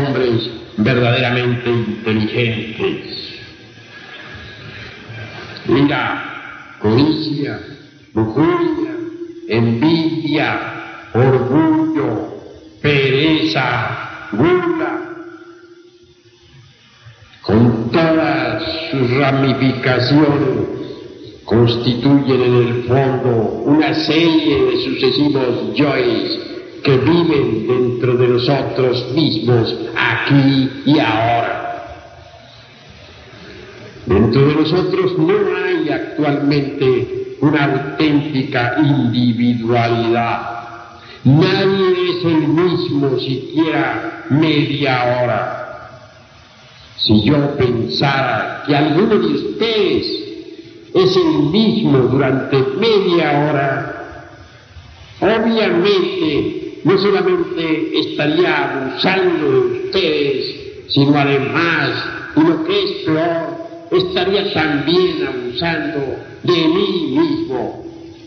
hombres verdaderamente inteligentes. Ira, codicia, lujuria, envidia, orgullo, pereza, gula, con todas sus ramificaciones, constituyen en el fondo una serie de sucesivos yoes que viven dentro de nosotros mismos, aquí y ahora. Dentro de nosotros no hay actualmente una auténtica individualidad. Nadie es el mismo siquiera media hora. Si yo pensara que alguno de ustedes es el mismo durante media hora, obviamente no solamente estaría abusando de ustedes, sino además, y lo que es peor, estaría también abusando de mí mismo.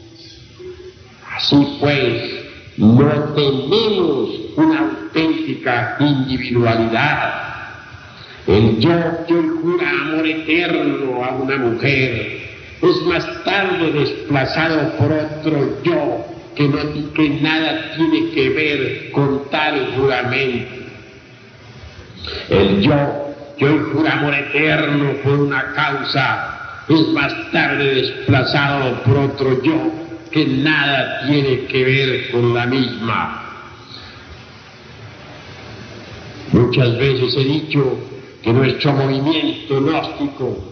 Así pues, no tenemos una auténtica individualidad. El yo que hoy jura amor eterno a una mujer es más tarde desplazado por otro yo que nada tiene que ver con tal juramento. El yo que hoy jura amor eterno por una causa es más tarde desplazado por otro yo que nada tiene que ver con la misma. Muchas veces he dicho que nuestro movimiento gnóstico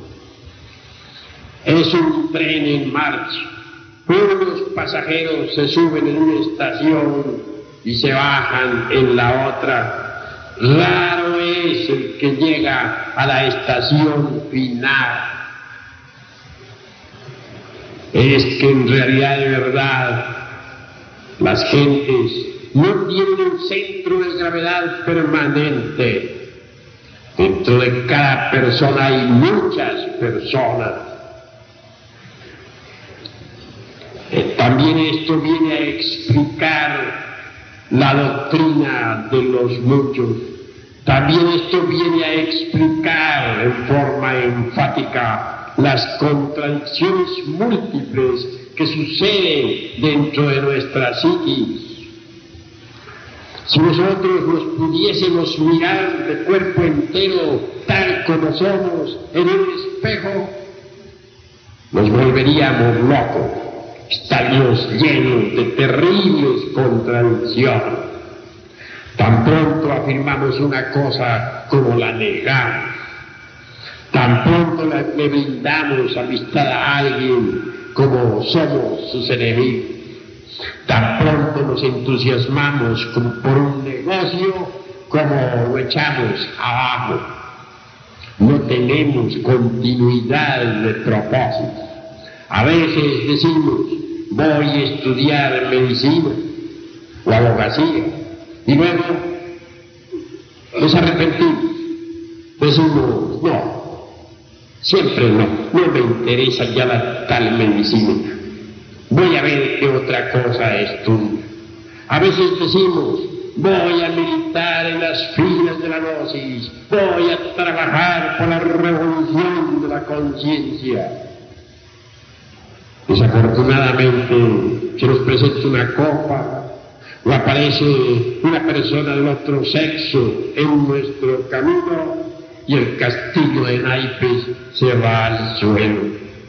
es un tren en marcha. Unos pasajeros se suben en una estación y se bajan en la otra. Raro es el que llega a la estación final. Es que en realidad de verdad las gentes no tienen un centro de gravedad permanente. Dentro de cada persona hay muchas personas. También esto viene a explicar la doctrina de los muchos. También esto viene a explicar en forma enfática las contradicciones múltiples que suceden dentro de nuestra psiquis. Si nosotros nos pudiésemos mirar de cuerpo entero tal como somos en un espejo, nos volveríamos locos. Estaríamos llenos de terribles contradicciones. Tan pronto afirmamos una cosa como la negamos. Tan pronto le brindamos amistad a alguien como somos sus enemigos. Tan pronto nos entusiasmamos por un negocio como lo echamos abajo. No tenemos continuidad de propósito. A veces decimos, voy a estudiar medicina o abogacía, y luego nos arrepentimos. Decimos, no, siempre no me interesa ya la tal medicina. Voy a ver qué otra cosa estudio. A veces decimos, voy a militar en las filas de la gnosis, voy a trabajar por la revolución de la conciencia. Desafortunadamente se nos presenta una copa o aparece una persona del otro sexo en nuestro camino y el castillo de naipes se va al suelo.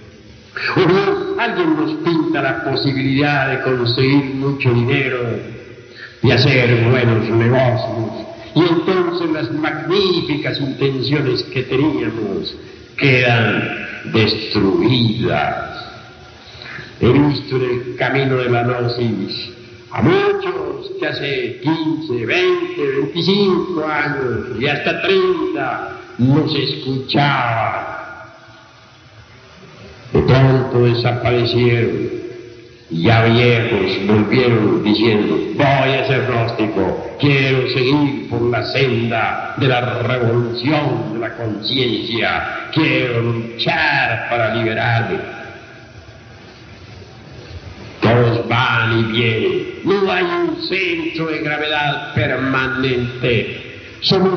O alguien nos pinta la posibilidad de conseguir mucho dinero, de hacer buenos negocios, y entonces las magníficas intenciones que teníamos quedan destruidas. He visto en el camino de la gnosis a muchos que hace 15, 20, 25 años y hasta 30 no se escuchaba. De pronto desaparecieron y ya viejos volvieron diciendo, voy a ser gnóstico, quiero seguir por la senda de la revolución de la conciencia, quiero luchar para liberarme. Todos van y vienen, no hay un centro de gravedad permanente. Somos